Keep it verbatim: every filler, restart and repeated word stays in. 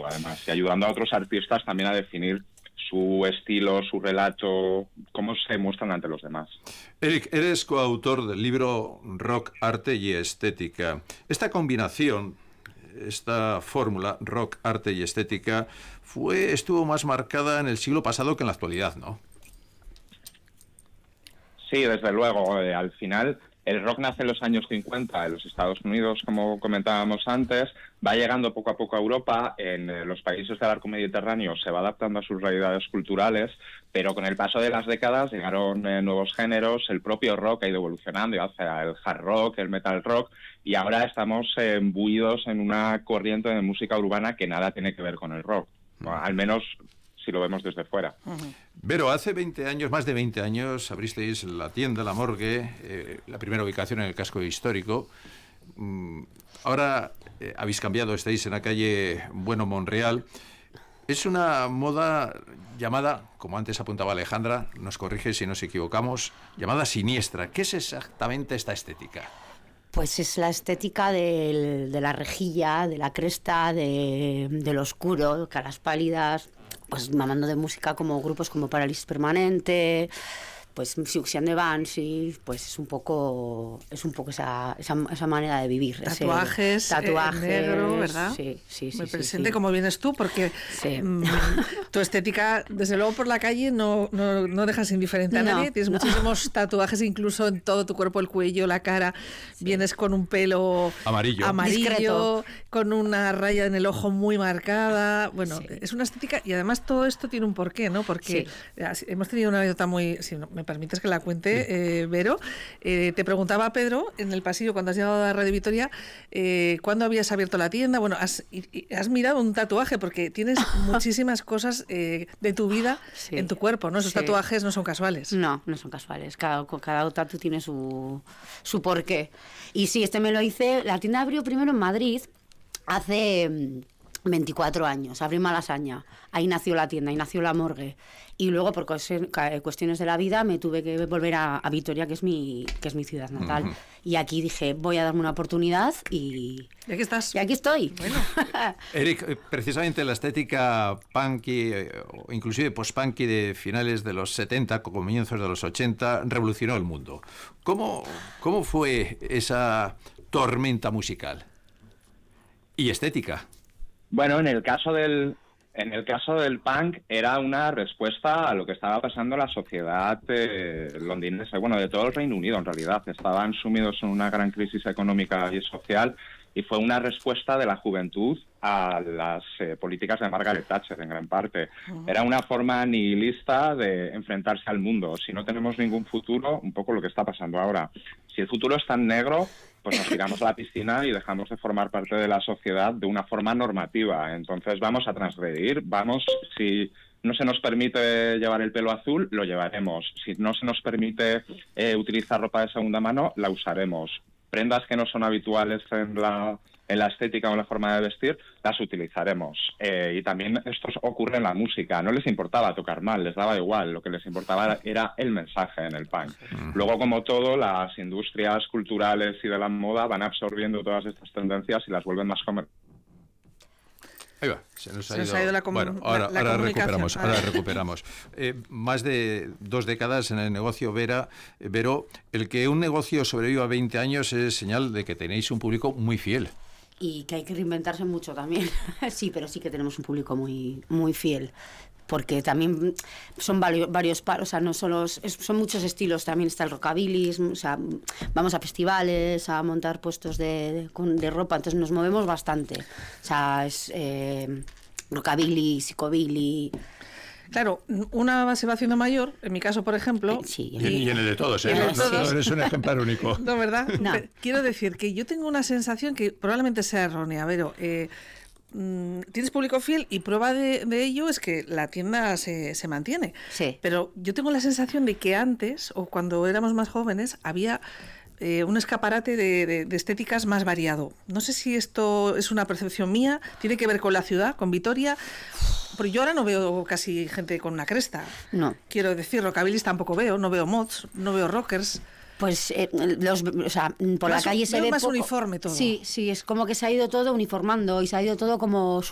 todo, además, y ayudando a otros artistas también a definir su estilo, su relato, cómo se muestran ante los demás. Eric, eres coautor del libro Rock, Arte y Estética. Esta combinación, esta fórmula, rock, arte y estética, fue, estuvo más marcada en el siglo pasado que en la actualidad, ¿no? Sí, desde luego. Eh, al final, el rock nace en los años cincuenta en los Estados Unidos, como comentábamos antes, va llegando poco a poco a Europa, en eh, los países del arco mediterráneo se va adaptando a sus realidades culturales, pero con el paso de las décadas llegaron eh, nuevos géneros, el propio rock ha ido evolucionando hacia el hard rock, el metal rock, y ahora estamos eh, imbuidos en una corriente de música urbana que nada tiene que ver con el rock, mm. al menos si lo vemos desde fuera. Uh-huh. Pero hace veinte años, más de veinte años, abristeis la tienda La Morgue, eh, la primera ubicación en el casco histórico. Mm, ahora eh, habéis cambiado, estáis en la calle Bueno Monreal. Es una moda llamada, como antes apuntaba Alejandra, nos corrige si nos equivocamos, llamada siniestra. ¿Qué es exactamente esta estética? Pues es la estética del, de la rejilla, de la cresta, de, de lo oscuro, caras pálidas, pues mamando de música como grupos como Parálisis Permanente, pues Siouxsie de Banshee, pues es un poco es un poco esa, esa, esa manera de vivir. Tatuajes, ese, tatuajes eh, negro, ¿verdad? Sí, sí, sí. Muy sí, presente sí. como vienes tú, porque sí. mmm, tu estética, desde luego por la calle, no, no, no dejas indiferente a no, nadie. Tienes no. muchísimos tatuajes, incluso en todo tu cuerpo, el cuello, la cara. Sí. Vienes con un pelo amarillo, amarillo discreto, con una raya en el ojo muy marcada. Bueno, sí. es una estética y además todo esto tiene un porqué, ¿no? Porque sí. hemos tenido una anécdota muy, si me permites que la cuente, Eh, Vero, eh, te preguntaba Pedro en el pasillo cuando has llegado a Radio Vitoria eh, ¿cuándo habías abierto la tienda? Bueno, has, y, y has mirado un tatuaje porque tienes muchísimas cosas eh, de tu vida sí, en tu cuerpo, ¿no? Esos sí. tatuajes no son casuales. No, no son casuales. Cada, cada tatu tiene su, su porqué. Y sí, este me lo hice, la tienda abrió primero en Madrid hace veinticuatro años, abrí Malasaña. Ahí nació la tienda, ahí nació La Morgue. Y luego, por cuestiones de la vida, me tuve que volver a, a Vitoria, que es mi que es mi ciudad natal. Uh-huh. Y aquí dije, voy a darme una oportunidad y... ¿Y aquí estás? Y aquí estoy. Bueno. Eric, precisamente la estética punky, o inclusive post-punky de finales de los setenta, comienzos de los ochenta, revolucionó el mundo. ¿Cómo, cómo fue esa tormenta musical y estética? Bueno, en el caso del en el caso del punk era una respuesta a lo que estaba pasando en la sociedad eh, londinense, bueno, de todo el Reino Unido en realidad. Estaban sumidos en una gran crisis económica y social y fue una respuesta de la juventud a las eh, políticas de Margaret Thatcher en gran parte. Uh-huh. Era una forma nihilista de enfrentarse al mundo. Si no tenemos ningún futuro, un poco lo que está pasando ahora. Si el futuro es tan negro, pues nos tiramos a la piscina y dejamos de formar parte de la sociedad de una forma normativa. Entonces vamos a transgredir, vamos, si no se nos permite llevar el pelo azul, lo llevaremos. Si no se nos permite eh, utilizar ropa de segunda mano, la usaremos. Prendas que no son habituales en la, en la estética o en la forma de vestir, las utilizaremos. Eh, y también esto ocurre en la música. No les importaba tocar mal, les daba igual. Lo que les importaba era el mensaje en el punk. Luego, como todo, las industrias culturales y de la moda van absorbiendo todas estas tendencias y las vuelven más comerciales. Ahí va, se nos ha, se ido... nos ha ido la, bueno, ahora, la, la ahora recuperamos, ahora recuperamos. Eh, más de dos décadas en el negocio, Vera, Vero, el que un negocio sobreviva veinte años es señal de que tenéis un público muy fiel. Y que hay que reinventarse mucho también. Sí, pero sí que tenemos un público muy, muy fiel. Porque también son varios, varios paros, o sea, no solo es, son muchos estilos, también está el rockabilly, o sea, vamos a festivales, a montar puestos de, de, de ropa, entonces nos movemos bastante. O sea, es eh, rockabilly, psicobilly. Claro, una se va haciendo mayor, en mi caso, por ejemplo... Sí, y, y en el de todos, ¿eh? En el de todos. No, no eres un ejemplar único. No, ¿verdad? No. Quiero decir que yo tengo una sensación que probablemente sea errónea, Vero. Eh, tienes público fiel y prueba de, de ello es que la tienda se, se mantiene. Sí. Pero yo tengo la sensación de que antes, o cuando éramos más jóvenes, había... Eh, un escaparate de, de, de estéticas más variado. No sé si esto es una percepción mía, tiene que ver con la ciudad, con Vitoria, pero yo ahora no veo casi gente con una cresta. No. Quiero decir, rockabilis tampoco veo, no veo mods, no veo rockers. Pues eh, los, o sea, por más, la calle se ve más poco. uniforme todo. Sí, sí, es como que se ha ido todo uniformando y se ha ido todo como